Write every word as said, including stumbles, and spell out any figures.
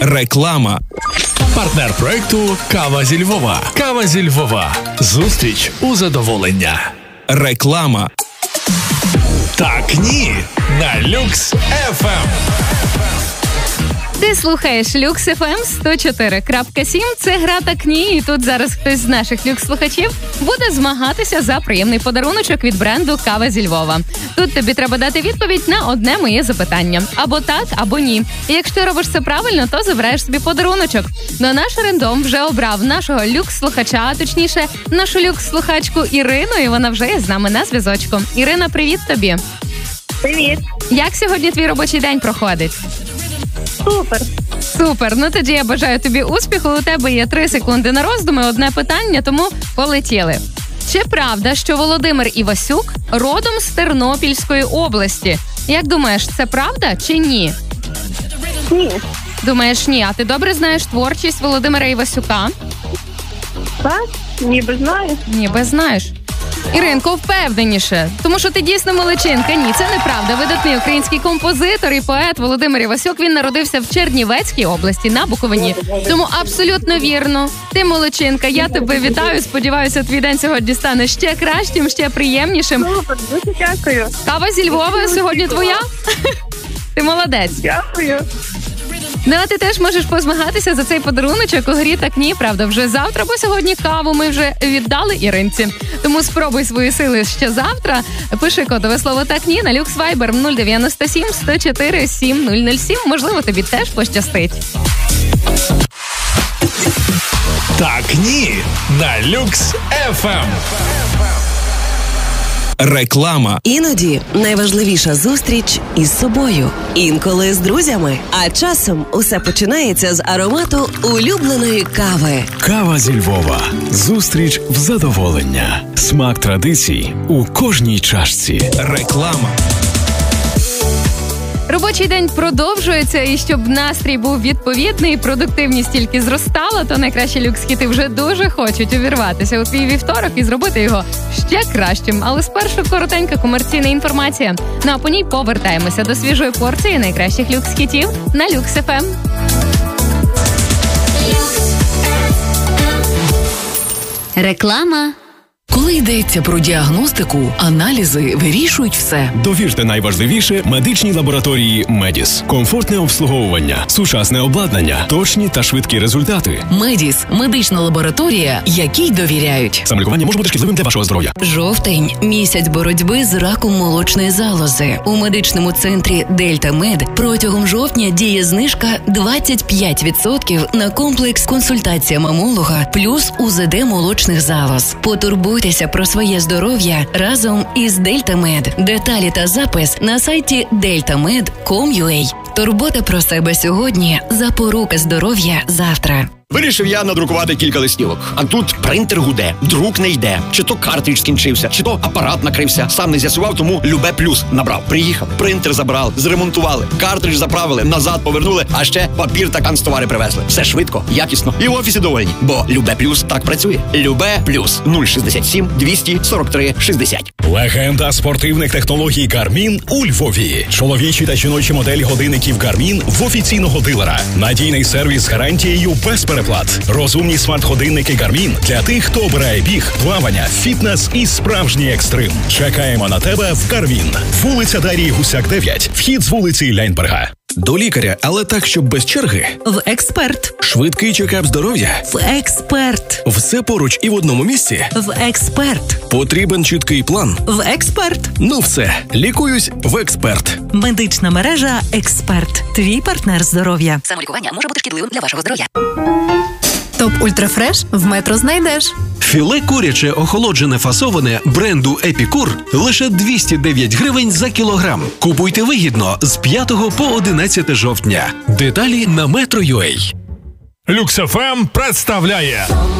Реклама. Партнер проекту «Кава зі Львова». Кава зі Львова. Зустріч у задоволення. Реклама. Так ні на Люкс еф ем. Ти слухаєш Люкс еф ем сто чотири крапка сім. Це гра «Так ні», і тут зараз хтось з наших люкс-слухачів буде змагатися за приємний подаруночок від бренду «Кава зі Львова». Тут тобі треба дати відповідь на одне моє запитання. Або так, або ні. І якщо ти робиш це правильно, то забираєш собі подаруночок. Ну, наш рандом вже обрав нашого люкс-слухача, а точніше, нашу люкс-слухачку Ірину, і вона вже є з нами на зв'язочку. Ірина, привіт тобі. Привіт. Як сьогодні твій робочий день проходить? Супер. Супер. Ну тоді я бажаю тобі успіху. У тебе є три секунди на роздуми, одне питання, тому полетіли. Чи правда, що Володимир Івасюк родом з Тернопільської області? Як думаєш, це правда чи ні? Ні. Думаєш, ні. А ти добре знаєш творчість Володимира Івасюка? Так? Ніби знаю. Ніби знаєш. Іринко, впевненіше, тому що ти дійсно молодчинка. Ні, це неправда. Видатний український композитор і поет Володимир Івасюк, він народився в Чернівецькій області, на Буковині. Тому абсолютно вірно. Ти молодчинка, я тебе вітаю. Сподіваюся, твій день сьогодні стане ще кращим, ще приємнішим. Супер, дуже дякую. Кава зі Львова сьогодні твоя? Ти молодець. Дякую. Ну, а ти теж можеш позмагатися за цей подаруночок у грі «Так ні», правда, вже завтра, бо сьогодні каву ми вже віддали Іринці. Тому спробуй свої сили ще завтра. Пиши кодове слово «Так ні» на Люкс Вайбер нуль дев'яносто сім сто чотири сім нуль нуль сім. Можливо, тобі теж пощастить. Так ні на Люкс еф ем. Реклама. Іноді найважливіша зустріч із собою. Інколи з друзями. А часом усе починається з аромату улюбленої кави. Кава зі Львова. Зустріч в задоволення. Смак традицій у кожній чашці. Реклама. Робочий день продовжується, і щоб настрій був відповідний, продуктивність тільки зростала, то найкращі люкс-хіти вже дуже хочуть увірватися у твій вівторок і зробити його ще кращим. Але спершу коротенька комерційна інформація. Ну а по ній повертаємося до свіжої порції найкращих люкс-хітів на Люкс еф ем. Реклама. Коли йдеться про діагностику, аналізи вирішують все. Довірте найважливіше медичній лабораторії Медіс. Комфортне обслуговування, сучасне обладнання, точні та швидкі результати. Медіс – медична лабораторія, якій довіряють. Самолікування може бути шкідливим для вашого здоров'я. Жовтень – місяць боротьби з раком молочної залози. У медичному центрі Дельта Мед протягом жовтня діє знижка двадцять п'ять відсотків на комплекс консультація мамолога плюс у зет де молочних залоз. Потурбуйтеся про своє здоров'я разом із Дельта Мед. Деталі та запис на сайті дельта мед крапка ком крапка ю а. Турбота про себе сьогодні – запорука здоров'я завтра. Вирішив я надрукувати кілька листівок. А тут принтер гуде, друк не йде. Чи то картридж скінчився, чи то апарат накрився. Сам не з'ясував, тому Любе Плюс набрав. Приїхав, принтер забрали, зремонтували, картридж заправили, назад повернули, а ще папір та канцтовари привезли. Все швидко, якісно і в офісі довольні. Бо Любе Плюс так працює. Любе Плюс нуль шістдесят сім двісті сорок три шістдесят. Легенда спортивних технологій Garmin у Львові. Чоловічі та жіночі моделі годинників Garmin в офіційного дилера. Надійний сервіс з гарантією без переплат. Розумні смарт-годинники Garmin для тих, хто обирає біг, плавання, фітнес і справжній екстрим. Чекаємо на тебе в Garmin. Вулиця Дарії Гусяк, дев'ять. Вхід з вулиці Ляйнберга. До лікаря, але так, щоб без черги. В Експерт. Швидкий чекап здоров'я. В Експерт. Все поруч і в одному місці. В Експерт. Потрібен чіткий план. В Експерт. Ну все, лікуюсь в Експерт. Медична мережа Експерт. Твій партнер здоров'я. Самолікування може бути шкідливим для вашого здоров'я. Топ Ультрафреш в Метро знайдеш. Філе куряче охолоджене фасоване бренду Епікур лише двісті дев'ять гривень за кілограм. Купуйте вигідно з п'ятого по одинадцяте жовтня. Деталі на метро крапка ю а. Люкс еф ем представляє